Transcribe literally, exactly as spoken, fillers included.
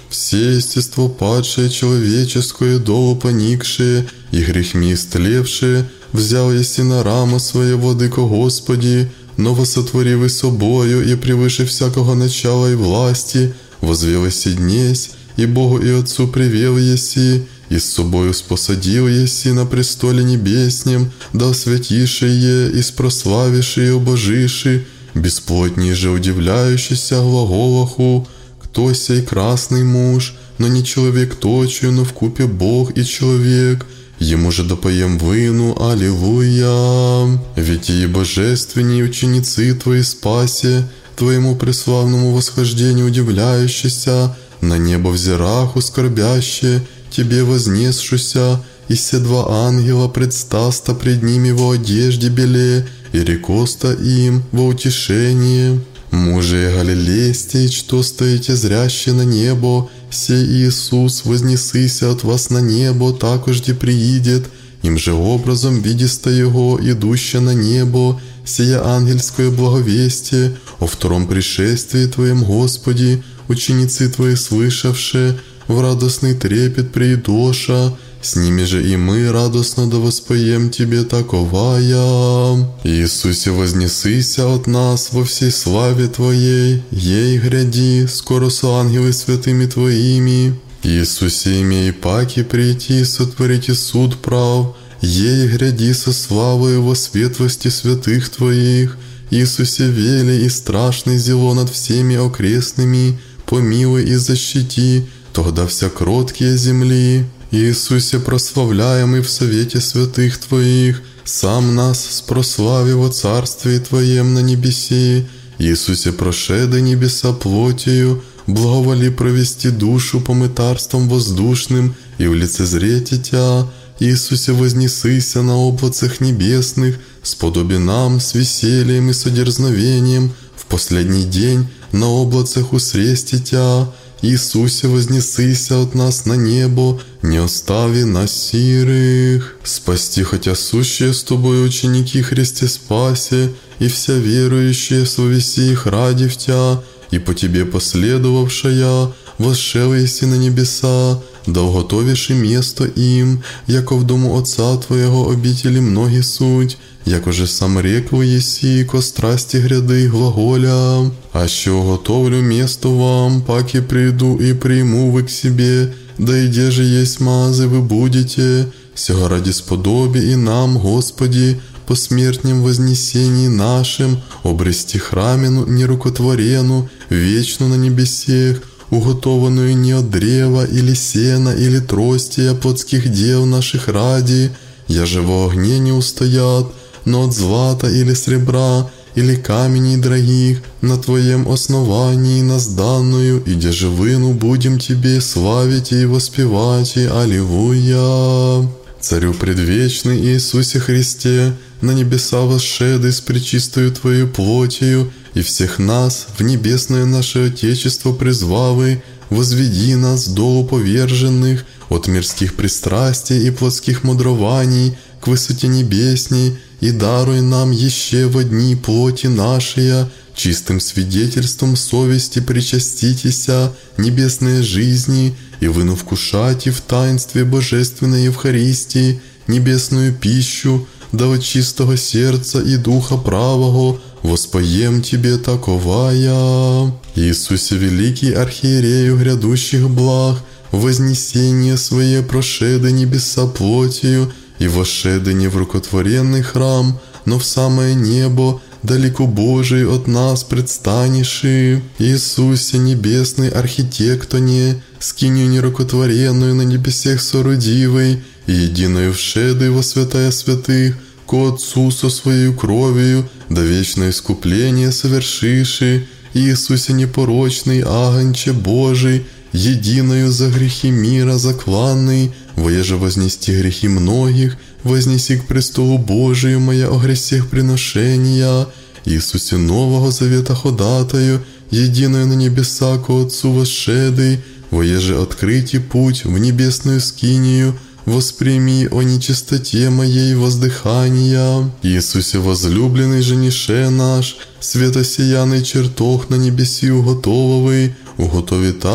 все естество падшее человеческое, долу поникшее и грехми истлевшее, взял еси на рамо своє, владыко Господи, но восотворив и собою, и превыше всякого начала и власти, возвел еси днесь, и Богу и Отцу привел еси, и с собою спосадил еси на престоле небеснем, да освятишие, и спрославиши и обожиши, бесплотней же удивляющийся глаголаху, кто сей красный муж, но не человек точью, но вкупе Бог и человек, ему же допоем выну, аллилуйя. Ведь и божественней ученицы Твои спасе, Твоему преславному восхождению удивляющийся, на небо взираху скорбяще, Тебе вознесшуся, и все два ангела предстаста пред ними во одежде беле, и рекоста им во утешение. Мужи Галилейстей, что стоите зряще на небо, сей Иисус вознесися от вас на небо, такожде приидет, им же образом видиста Его, идуща на небо, сия ангельское благовестие о втором пришествии Твоем, Господи, ученицы Твои слышавшие, в радостный трепет приидоша, с ними же и мы радостно да воспоем Тебе таковая. Иисусе, вознесися от нас во всей славе Твоей, ей гряди, скоро со ангелы святыми Твоими. Иисусе, имей паки прийти, сотворите суд прав, ей гряди со славою во светлости святых Твоих. Иисусе, велий и страшный зело над всеми окрестными, помилуй и защити, тогда вся кроткие земли. Иисусе, прославляемый в совете святых Твоих, сам нас спрослави во Царстве Твоем на небеси. Иисусе, прошеды небеса плотью, благоволи провести душу по мытарствам воздушным и в лицезреть Тя. Иисусе, вознесися на облацах небесных, сподоби нам с весельем и содерзновением в последний день на облацах усрести Тя. Иисусе, вознесися от нас на небо, не остави нас сирых. Спасти хотя сущие с Тобой ученики Христе спасе, и вся верующие совеси их ради в Тя, и по Тебе последовавшая, восшел еси на небеса, да уготовишь и место им, яко в дому Отца Твоего обители многие суть, яко же сам рекл еси, ко страсти гряды глаголя. А що готовлю место вам, паки приду и приму вы к себе, да и где же есть мазы вы будете, сего ради сподоби и нам, Господи, по смертнем вознесении нашим, обрести храмену нерукотворену, вечну на небесех, уготованную не от древа или сена или тростия плотских дел наших ради, я же во огне не устоят, но от злата или сребра, или каменей дорогих, на Твоем основании нас данную, и где же выну будем Тебе славить и воспевать, и аллилуйя. Царю предвечный Иисусе Христе, на небеса восшедый с пречистою Твоей плотью, и всех нас в небесное наше Отечество призвавы, возведи нас долу поверженных от мирских пристрастий и плотских мудрований к высоте небесней, и даруй нам еще во дни плоти нашей, чистым свидетельством совести причаститеся небесной жизни, и выну вкушать и в таинстве божественной Евхаристии небесную пищу, да от чистого сердца и духа правого воспоем Тебе таковая. Иисусе, великий архиерею грядущих благ, вознесение Свое прошеды небеса плотью, и вошеды не в рукотворенный храм, но в самое небо, далеко Божий от нас предстанеши. Иисусе, небесный архитектоне, скинью нерукотворенную на небесех соорудивой, и единою вшеды во святая святых, ко Отцу со Своей кровью, да вечное искупление совершиши. Иисусе, непорочный агнче Божий, единою за грехи мира закланный, воеже вознести грехи многих, вознеси к престолу Божию моя о гресех приношения. Иисусе, нового завета ходатаю, единую на небеса ко Отцу восшедый, воеже открытий путь в небесную скинию, восприми о нечистоте моей воздыхания. Иисусе, возлюбленный женише наш, светосияный чертог на небеси уготововый, уготови